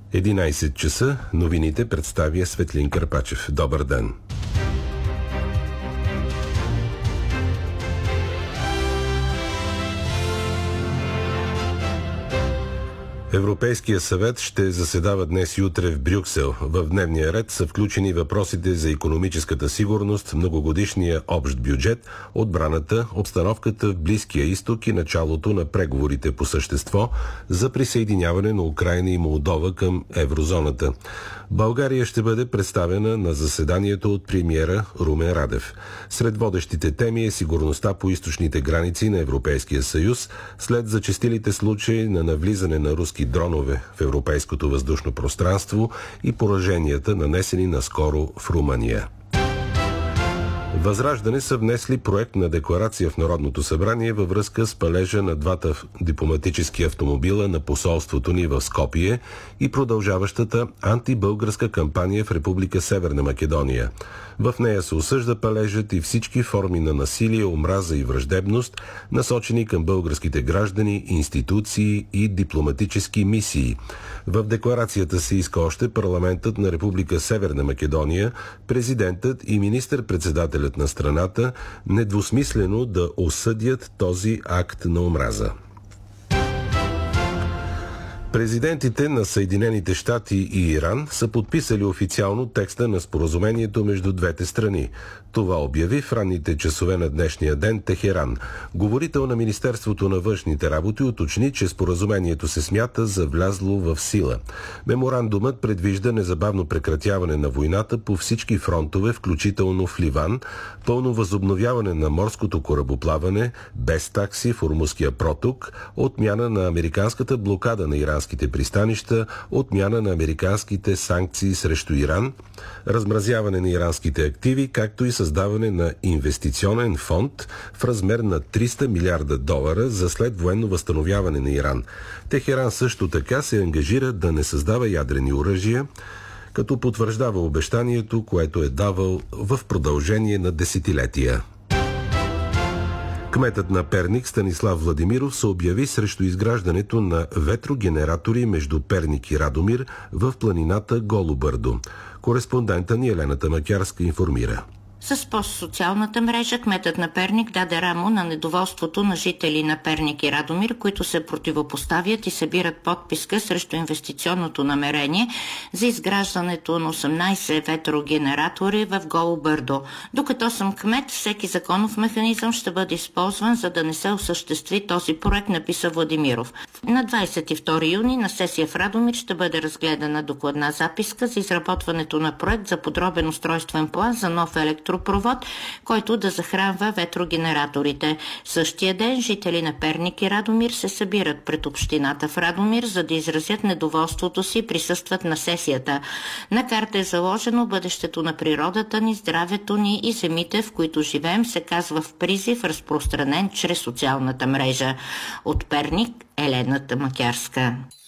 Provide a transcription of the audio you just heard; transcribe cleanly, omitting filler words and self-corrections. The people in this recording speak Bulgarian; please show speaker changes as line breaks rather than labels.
11 часа, новините представя Светлин Карпачев. Добър ден! Европейския съвет ще заседава днес и утре в Брюксел. В дневния ред са включени въпросите за икономическата сигурност, многогодишния общ бюджет, отбраната, обстановката в Близкия изток и началото на преговорите по същество за присъединяване на Украйна и Молдова към еврозоната. България ще бъде представена на заседанието от премиера Румен Радев. Сред водещите теми е сигурността по източните граници на Европейския съюз, след зачестилите случаи на навлизане на руски дронове в европейското въздушно пространство и пораженията, нанесени наскоро в Румъния. Възраждане са внесли проект на декларация в Народното събрание във връзка с палежа на двата дипломатически автомобила на посолството ни в Скопие и продължаващата антибългарска кампания в Република Северна Македония. В нея се осъжда палежът и всички форми на насилие, омраза и враждебност, насочени към българските граждани, институции и дипломатически мисии. В декларацията се иска още парламентът на Република Северна Македония, президентът и министър-председателят на страната недвусмислено да осъдят този акт на омраза. Президентите на Съединените щати и Иран са подписали официално текста на споразумението между двете страни. Това обяви в ранните часове на днешния ден Техеран. Говорител на Министерството на външните работи уточни, че споразумението се смята за влязло в сила. Меморандумът предвижда незабавно прекратяване на войната по всички фронтове, включително в Ливан, пълно възобновяване на морското корабоплаване, без такси в Ормузския проток, отмяна на американската блокада на иранските пристанища, отмяна на американските санкции срещу Иран, размразяване на иранските активи, както и създаване на инвестиционен фонд в размер на $300 милиарда за следвоенно възстановяване на Иран. Техеран също така се ангажира да не създава ядрени оръжия, като потвърждава обещанието, което е давал в продължение на десетилетия. Кметът на Перник Станислав Владимиров се обяви срещу изграждането на ветрогенератори между Перник и Радомир в планината Голо бърдо. Кореспондента ни Елената Макярска информира.
С постсоциалната мрежа кметът на Перник даде рамо на недоволството на жители на Перник и Радомир, които се противопоставят и събират подписка срещу инвестиционното намерение за изграждането на 18 ветрогенератори в Голо бърдо. Докато съм кмет, всеки законов механизъм ще бъде използван, за да не се осъществи този проект, написа Владимиров. На 22 юни на сесия в Радомир ще бъде разгледана докладна записка за изработването на проект за подробен устройствен план за нов електропровод, който да захранва ветрогенераторите. Същия ден жители на Перник и Радомир се събират пред общината в Радомир, за да изразят недоволството си и присъстват на сесията. На карта е заложено бъдещето на природата ни, здравето ни и земите, в които живеем, се казва в призив, разпространен чрез социалната мрежа. От Перник Елената Макярска.